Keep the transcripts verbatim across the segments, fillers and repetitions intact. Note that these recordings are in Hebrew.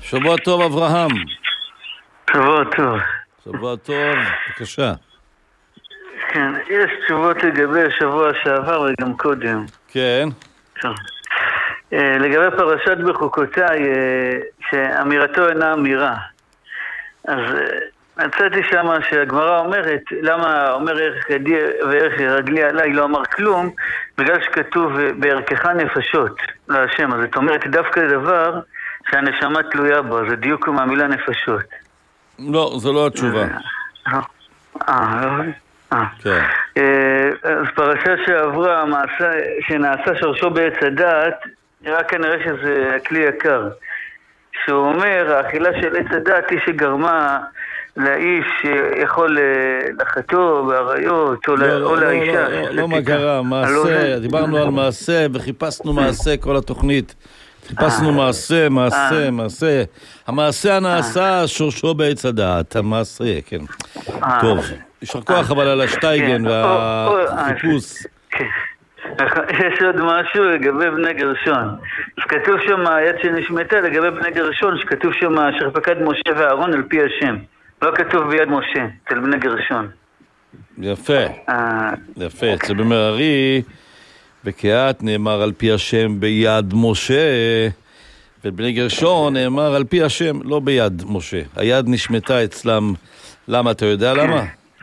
שבוע טוב אברהם. שבוע טוב. שבוע טוב, בבקשה. כן, יש תשובות לגבי השבוע שעבר וגם קודם. כן. טוב. לגבי פרשת בחוקותיי, שאמירתו אינה אמירה. אז מצאתי שמה שהגמרא אומרת, למה אומר ערך ידי וערך רגלי עליי לא אמר כלום, בגלל שכתוב בערכך נפשות להשם. אז זאת אומרת דווקא דבר שהנשמה תלויה בו, זה דיוק מהמילה נפשות. לא, זו לא התשובה. אה, אה, אה. כן. אז פרשה שעברה, מעשה שנעשה שורשו בעץ הדעת, נראה כנראה שזה הכלי יקר. שהוא אומר, האכילה של עץ הדעת היא שגרמה לאיש שיכול לחתו בעריות או לאישה. לא מה קרה, מעשה, דיברנו על מעשה וחיפשנו מעשה כל התוכנית. חיפשנו מעשה, מעשה, מעשה. המעשה הנעשה שורשו בעץ הדעת, המעשה, כן. טוב, יישר כוח אבל על השטייגן והחיפוש. יש עוד משהו לגבי בני גרשון. כתוב שם היד שנשמתה לגבי בני גרשון, שכתוב שם אשר פקד משה ואהרון על פי השם. לא כתוב ביד משה, אצל בני גרשון. יפה, יפה. אצל במררי, בקהת נאמר על פי השם ביד משה, ובני גרשון נאמר על פי השם לא ביד משה. היד נשמתה אצלם. למה? אתה יודע למה?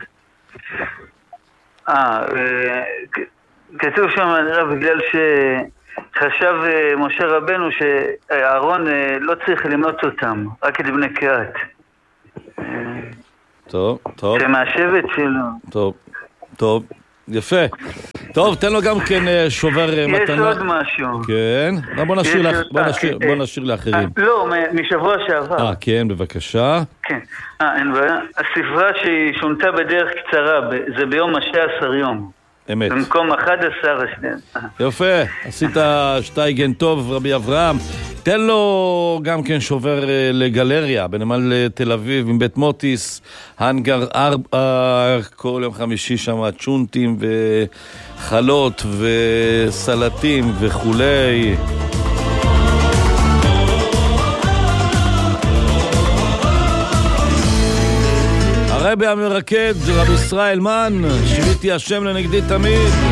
אה, כתוב שם נראה בגלל שחשב משה רבנו שאהרון לא צריך למנות אותם, רק את בני קהת. טוב, טוב. שמהשבט שלו. טוב, טוב, יפה. טוב, תן לו גם כן שובר מתנה. יש עוד משהו. כן. בוא נשאיר לך, בוא נשאיר, בוא נשאיר לאחרים. לא, משבוע שעבר. אה, כן, בבקשה. כן. אה, אין בעיה. הספרה שהיא שונתה בדרך קצרה, זה ביום השעה עשר יום. אמת. במקום אחד עשר השנייה. יפה, עשית שטייגן טוב, רבי אברהם. תן לו גם כן שובר לגלריה, בנמל תל אביב, עם בית מוטיס, הנגר ארבע, כל יום חמישי שם, צ'ונטים וחלות וסלטים וכולי. הרבי המרקד, רבי ישראל מן, שיביתי השם לנגדי תמיד.